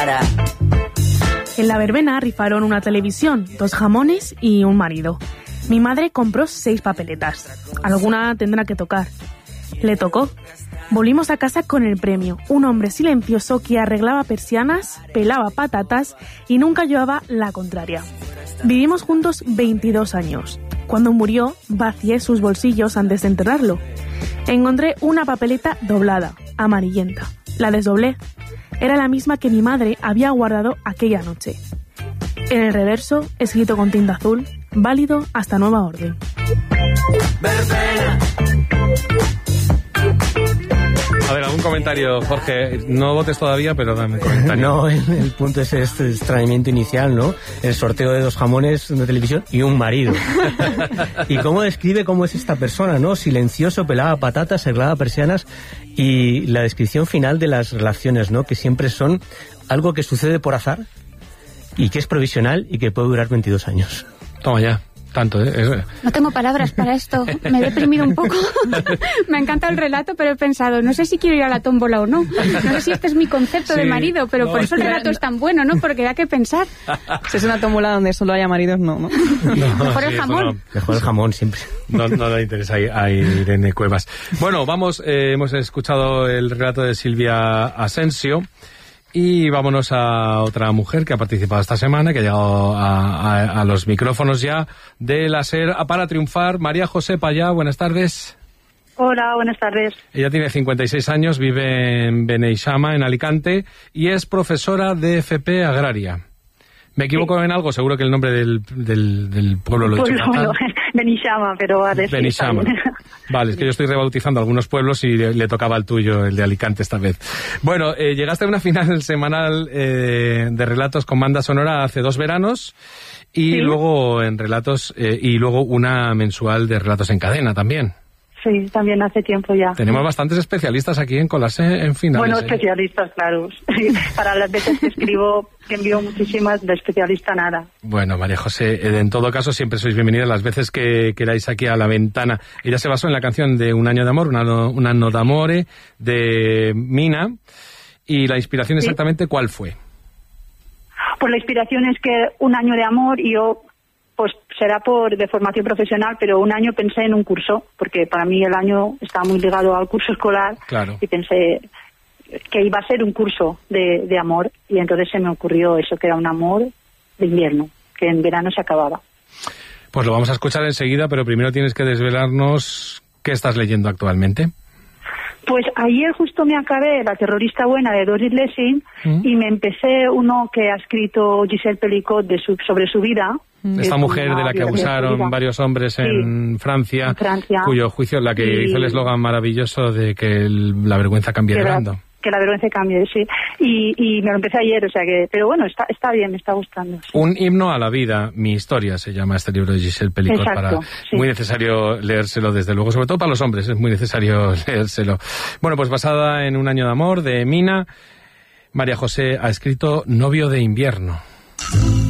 cara. En la verbena rifaron una televisión, 2 jamones y un marido. Mi madre compró 6 papeletas. Alguna tendrá que tocar. Le tocó. Volvimos a casa con el premio. Un hombre silencioso que arreglaba persianas, pelaba patatas y nunca llevaba la contraria. Vivimos juntos 22 años. Cuando murió, vacié sus bolsillos antes de enterrarlo. Encontré una papeleta doblada, amarillenta. La desdoblé. Era la misma que mi madre había guardado aquella noche. En el reverso, escrito con tinta azul, válido hasta nueva orden. A ver, algún comentario, Jorge. No votes todavía, pero dame un comentario. No, el punto es este extrañamiento inicial, ¿no? El sorteo de 2 jamones, una televisión y un marido. Y cómo describe cómo es esta persona, ¿no? Silencioso, pelaba patatas, arreglaba persianas, y la descripción final de las relaciones, ¿no? Que siempre son algo que sucede por azar y que es provisional y que puede durar 22 años. Toma ya. Tanto, ¿eh? No tengo palabras para esto. Me he deprimido un poco. Me ha encantado el relato, pero he pensado, no sé si quiero ir a la tómbola o no. No sé si este es mi concepto de marido, pero por eso el relato es tan bueno, ¿no? Porque da que pensar. Si es una tómbola donde solo haya maridos, no. Mejor el jamón. Bueno, mejor el jamón siempre. No le interesa a Irene Cuevas. Bueno, vamos, hemos escuchado el relato de Silvia Asensio. Y vámonos a otra mujer que ha participado esta semana, que ha llegado a los micrófonos ya de la SER para triunfar. María José Payá, buenas tardes. Hola, buenas tardes. Ella tiene 56 años, vive en Beneixama, en Alicante, y es profesora de FP Agraria. ¿Me equivoco en algo? Seguro que el nombre del pueblo lo he dicho fatal. Beneixama, pero vale. Beneixama. Vale, es que yo estoy rebautizando algunos pueblos y le tocaba el tuyo, el de Alicante esta vez. Bueno, llegaste a una final semanal de relatos con banda sonora hace 2 veranos y ¿sí? Luego en relatos y luego una mensual de relatos en cadena también. Sí, también hace tiempo ya. Tenemos bastantes especialistas aquí en Colase en finales. Bueno, especialistas, claro. Para las veces que escribo, que envío muchísimas, de especialista nada. Bueno, María José, en todo caso siempre sois bienvenidas las veces que queráis aquí a La Ventana. Ella se basó en la canción de Un año de amor, un anno d'amore, de Mina. ¿Y la inspiración exactamente cuál fue? Pues la inspiración es que Un año de amor, y yo... Pues será de formación profesional, pero un año pensé en un curso, porque para mí el año estaba muy ligado al curso escolar. Claro. Y pensé que iba a ser un curso de amor, y entonces se me ocurrió eso, que era un amor de invierno, que en verano se acababa. Pues lo vamos a escuchar enseguida, pero primero tienes que desvelarnos qué estás leyendo actualmente. Pues ayer justo me acabé La terrorista buena de Doris Lessing y me empecé uno que ha escrito Giselle Pelicot sobre su vida. Esta mujer de la que abusaron varios hombres en Francia, cuyo juicio, la que hizo el eslogan maravilloso de que la vergüenza cambie de bando. Que la vergüenza cambie, sí. Y me lo empecé ayer, o sea que... Pero bueno, está bien, me está gustando. Sí. Un himno a la vida, mi historia, se llama este libro de Giselle Pelicot. Exacto, sí. Muy necesario leérselo, desde luego, sobre todo para los hombres, es muy necesario leérselo. Bueno, pues basada en Un año de amor, de Mina, María José ha escrito Novio de invierno.